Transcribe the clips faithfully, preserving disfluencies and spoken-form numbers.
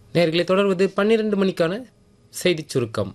நேயர்களே, தொடர்வது பன்னிரண்டு மணிக்கான செய்திச் சுருக்கம்.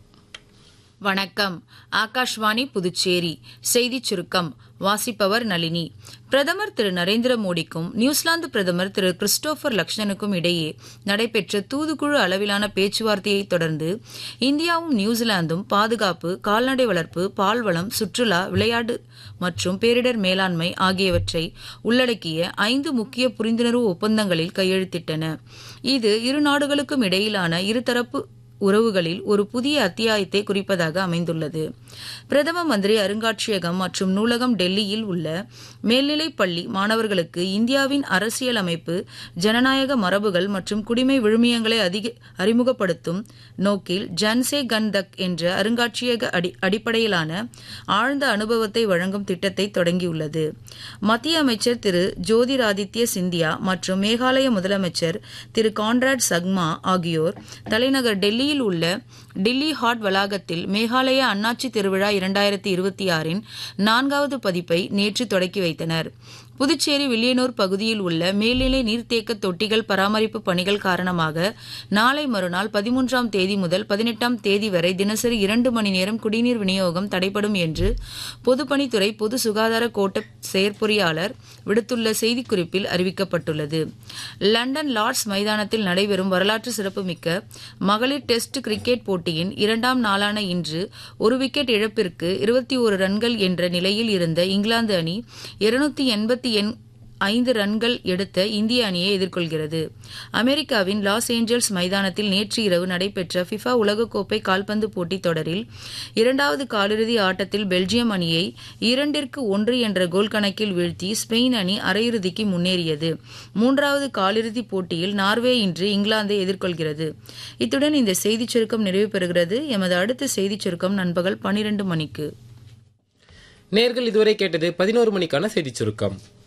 வணக்கம். ஆகாஷ்வாணி புதுச்சேரி செய்திச் சுருக்கம் வாசிப்பவர் நளினி. பிரதமர் திரு நரேந்திர மோடிக்கும் நியூசிலாந்து பிரதமர் திரு கிறிஸ்டோபர் லக்ஷனுக்கும் இடையே நடைபெற்ற தூதுக்குழு அளவிலான பேச்சுவார்த்தையை தொடர்ந்து இந்தியாவும் நியூசிலாந்தும் பாதுகாப்பு, கால்நடை வளர்ப்பு, பால்வளம், சுற்றுலா, விளையாட்டு மற்றும் பேரிடர் மேலாண்மை ஆகியவற்றை உள்ளடக்கிய ஐந்து முக்கிய புரிந்துணர்வு ஒப்பந்தங்களில் கையெழுத்திட்டன. இது இரு நாடுகளுக்கும் இடையிலான இருதரப்பு உறவுகளில் ஒரு புதிய அத்தியாயத்தை குறிப்பதாக அமைந்துள்ளது. பிரதம மந்திரி அருங்காட்சியகம் மற்றும் நூலகம் டெல்லியில் உள்ள மேல்நிலைப் பள்ளி மாணவர்களுக்கு இந்தியாவின் அரசியலமைப்பு, ஜனநாயக மரபுகள் மற்றும் குடிமை விழுமியங்களை அதிக அறிமுகப்படுத்தும் நோக்கில் ஜன்சே கன் தக் என்ற அருங்காட்சியக அடி அடிப்படையிலான ஆழ்ந்த அனுபவத்தை வழங்கும் திட்டத்தை தொடங்கியுள்ளது. மத்திய அமைச்சர் திரு ஜோதிராதித்ய சிந்தியா மற்றும் மேகாலய முதலமைச்சர் திரு கான்ராட் சங்மா ஆகியோர் தலைநகர் டெல்லி உள்ள டில்லி ஹாட் வளாகத்தில் மேகாலய அண்ணாச்சி திருவிழா இரண்டாயிரத்தி இருபத்தி ஆறின் நான்காவது பதிப்பை நேற்று தொடக்கி வைத்தனர். புதுச்சேரி வில்லியனூர் பகுதியில் உள்ள மேல்நிலை நீர்த்தேக்க தொட்டிகள் பராமரிப்பு பணிகள் காரணமாக நாளை மறுநாள் பதிமூன்றாம் தேதி முதல் பதினெட்டாம் தேதி வரை தினசரி இரண்டு மணி நேரம் குடிநீர் விநியோகம் தடைபடும் என்று பொதுப்பணித்துறை பொது சுகாதார கோட்ட செயற்பொறியாளர் விடுத்துள்ள செய்திக்குறிப்பில் அறிவிக்கப்பட்டுள்ளது. லண்டன் லார்ட்ஸ் மைதானத்தில் நடைபெறும் வரலாற்று சிறப்புமிக்க மகளிர் டெஸ்ட் கிரிக்கெட் போட்டியின் இரண்டாம் நாளான இன்று ஒரு விக்கெட் இழப்பிற்கு இருபத்தி ஒரு ரன்கள் என்ற நிலையில் இருந்த இங்கிலாந்து அணி இருநூத்தி எண்பத்தி ஐந்து ரன்கள் எடுத்த இந்திய அணியை எதிர்கொள்கிறது. அமெரிக்காவின் லாஸ் ஏஞ்சல்ஸ் மைதானத்தில் நேற்று இரவு நடைபெற்ற ஃபிஃபா உலகக்கோப்பை கால்பந்து போட்டித் தொடரில் இரண்டாவது காலிறுதி ஆட்டத்தில் பெல்ஜியம் அணியை இரண்டிற்கு ஒன்று என்ற கோல் கணக்கில் வீழ்த்தி ஸ்பெயின் அணி அரையிறுதிக்கு முன்னேறியது. மூன்றாவது காலிறுதிப் போட்டியில் நார்வே இன்று இங்கிலாந்தை எதிர்கொள்கிறது. இத்துடன் இந்த செய்திச் சுருக்கம் நிறைவு பெறுகிறது. எமது அடுத்த செய்திச் சுருக்கம் நண்பகல் பன்னிரண்டு மணிக்கு. நேயர்கள் இதுவரை கேட்டது பதினோரு மணிக்கான செய்திச் சுருக்கம்.